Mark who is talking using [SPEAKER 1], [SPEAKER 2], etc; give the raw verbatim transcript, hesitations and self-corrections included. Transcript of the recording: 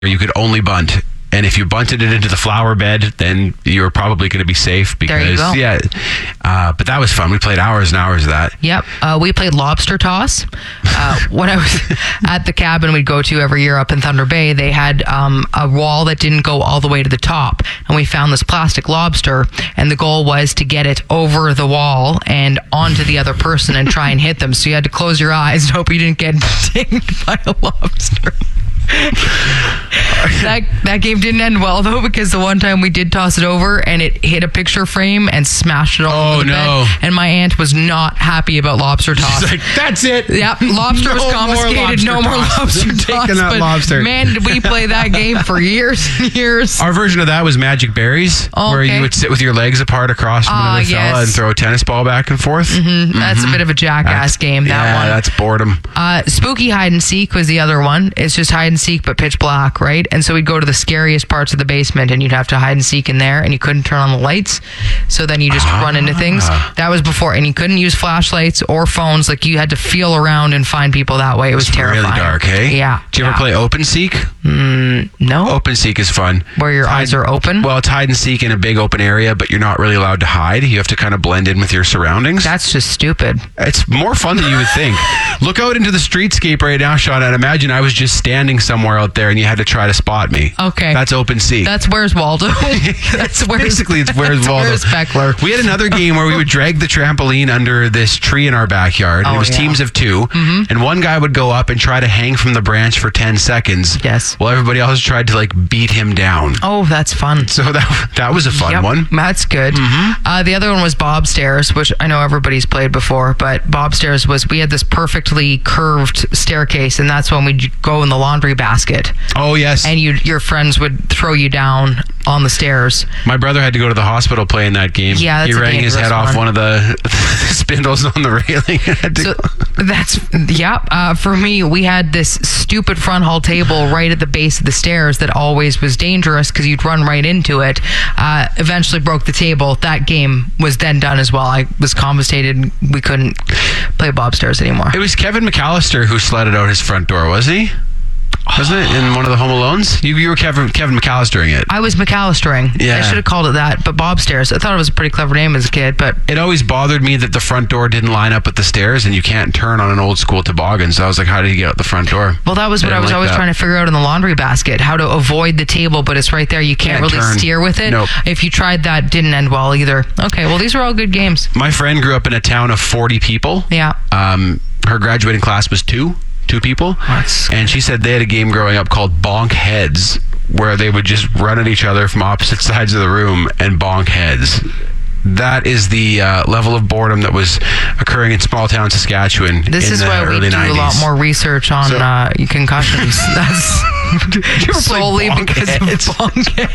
[SPEAKER 1] you could only bunt. And if you bunted it into the flower bed, then you were probably going to be safe because,
[SPEAKER 2] there you go.
[SPEAKER 1] yeah. Uh, but that was fun. We played hours and hours of that.
[SPEAKER 2] Yep. Uh, we played lobster toss. Uh, when I was at the cabin we'd go to every year up in Thunder Bay, they had um, a wall that didn't go all the way to the top. And we found this plastic lobster, and the goal was to get it over the wall and onto the other person and try and hit them. So you had to close your eyes and hope you didn't get dinged by a lobster. that that game didn't end well though, because the one time we did toss it over and it hit a picture frame and smashed it all
[SPEAKER 1] Oh,
[SPEAKER 2] over the
[SPEAKER 1] no.
[SPEAKER 2] bed. And my aunt was not happy about lobster toss.
[SPEAKER 1] She's like, that's it.
[SPEAKER 2] Yep, lobster
[SPEAKER 1] No
[SPEAKER 2] was
[SPEAKER 1] more
[SPEAKER 2] confiscated.
[SPEAKER 1] lobster
[SPEAKER 2] No more
[SPEAKER 1] toss.
[SPEAKER 2] lobster
[SPEAKER 1] I'm
[SPEAKER 2] toss.
[SPEAKER 1] taking that
[SPEAKER 2] but
[SPEAKER 1] lobster.
[SPEAKER 2] Man, did we play that game for years and years.
[SPEAKER 1] Our version of that was Magic Berries,
[SPEAKER 2] Oh,
[SPEAKER 1] where
[SPEAKER 2] okay.
[SPEAKER 1] you would sit with your legs apart across from
[SPEAKER 2] Ah,
[SPEAKER 1] another fella
[SPEAKER 2] yes.
[SPEAKER 1] and throw a tennis ball back and forth.
[SPEAKER 2] Mm, That's a bit of a jackass
[SPEAKER 1] That's-
[SPEAKER 2] game, that
[SPEAKER 1] yeah,
[SPEAKER 2] one.
[SPEAKER 1] that's boredom.
[SPEAKER 2] Uh, spooky hide and seek was the other one. It's just hide and seek, but pitch black, right? And so we'd go to the scariest parts of the basement and you'd have to hide and seek in there, and you couldn't turn on the lights. So then you just
[SPEAKER 1] Ah.
[SPEAKER 2] run into things. That was before, and you couldn't use flashlights or phones. Like, you had to feel around and find people that way. It was
[SPEAKER 1] It's
[SPEAKER 2] terrifying.
[SPEAKER 1] really dark, hey?
[SPEAKER 2] Yeah.
[SPEAKER 1] Do you ever
[SPEAKER 2] yeah.
[SPEAKER 1] play Open Seek?
[SPEAKER 2] No.
[SPEAKER 1] Open Seek is fun.
[SPEAKER 2] Where your eyes are open?
[SPEAKER 1] Well, it's hide and seek in a big open area, but you're not really allowed to hide. You have to kind of blend in with your surroundings.
[SPEAKER 2] That's just stupid.
[SPEAKER 1] It's more fun than you would think. Look out into the streetscape right now, Sean, and imagine I was just standing somewhere out there and you had to try to spot me.
[SPEAKER 2] Okay.
[SPEAKER 1] That's Open Seek.
[SPEAKER 2] That's Where's Waldo. That's where's,
[SPEAKER 1] Basically, it's Where's
[SPEAKER 2] that's
[SPEAKER 1] Waldo.
[SPEAKER 2] Where's Beckler.
[SPEAKER 1] We had another game where we would drag the trampoline under this tree in our backyard.
[SPEAKER 2] Oh,
[SPEAKER 1] it was
[SPEAKER 2] yeah.
[SPEAKER 1] teams of two, and one guy would go up and try to hang from the branch for ten seconds.
[SPEAKER 2] Yes.
[SPEAKER 1] While everybody else tried to like beat him down.
[SPEAKER 2] Oh, that's fun.
[SPEAKER 1] So that that was a fun
[SPEAKER 2] Yep,
[SPEAKER 1] one.
[SPEAKER 2] That's good. Uh, the other one was Bob Stairs, which I know everybody's played before, but Bob Stairs was, we had this perfectly curved staircase, and that's when we'd go in the laundry basket,
[SPEAKER 1] Oh yes.
[SPEAKER 2] and you your friends would throw you down on the stairs.
[SPEAKER 1] My brother had to go to the hospital playing that game.
[SPEAKER 2] Yeah, that's
[SPEAKER 1] he
[SPEAKER 2] a
[SPEAKER 1] rang his
[SPEAKER 2] dangerous
[SPEAKER 1] head off
[SPEAKER 2] one.
[SPEAKER 1] one of the spindles on the railing. and had to
[SPEAKER 2] So
[SPEAKER 1] go-
[SPEAKER 2] that's, yeah, uh, for me, we had this stupid front hall table right at the base of the stairs that always was dangerous because you'd run right into it. Uh, eventually broke the table. That game was then done as well. I was confiscated. We couldn't play Bob Stairs anymore.
[SPEAKER 1] It was Kevin McAllister who sledded out his front door, was he? Wasn't it in one of the Home Alones? You, you were Kevin Kevin McAllistering it.
[SPEAKER 2] I was McAllistering.
[SPEAKER 1] Yeah.
[SPEAKER 2] I should have called it that, but Bob Stairs. I thought it was a pretty clever name as a kid, but
[SPEAKER 1] It always bothered me that the front door didn't line up with the stairs, and you can't turn on an old school toboggan. So I was like, how did he get out the front door?
[SPEAKER 2] well, that was what I,
[SPEAKER 1] didn't
[SPEAKER 2] was
[SPEAKER 1] like
[SPEAKER 2] always
[SPEAKER 1] that.
[SPEAKER 2] trying to figure out in the laundry basket, how to avoid the table, but it's right there. You can't,
[SPEAKER 1] Can't
[SPEAKER 2] really
[SPEAKER 1] turn.
[SPEAKER 2] steer with it.
[SPEAKER 1] Nope.
[SPEAKER 2] If you tried that, didn't end well either. Okay, well, these are all good games.
[SPEAKER 1] My friend grew up in a town of forty people.
[SPEAKER 2] Yeah.
[SPEAKER 1] Um, her graduating class was two, two people.
[SPEAKER 2] That's
[SPEAKER 1] And she said they had a game growing up called Bonk Heads, where they would just run at each other from opposite sides of the room and bonk heads. That is the uh, level of boredom that was occurring in small town Saskatchewan
[SPEAKER 2] This
[SPEAKER 1] in
[SPEAKER 2] is
[SPEAKER 1] the
[SPEAKER 2] why we
[SPEAKER 1] early
[SPEAKER 2] do
[SPEAKER 1] nineties.
[SPEAKER 2] a lot more research on
[SPEAKER 1] So-
[SPEAKER 2] uh, concussions. That's
[SPEAKER 1] ever play
[SPEAKER 2] solely
[SPEAKER 1] bonk
[SPEAKER 2] because
[SPEAKER 1] heads?
[SPEAKER 2] of bonk heads.